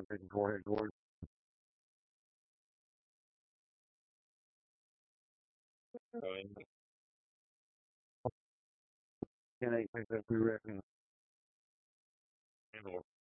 Okay, go ahead, go ahead. Can I think that we reckon?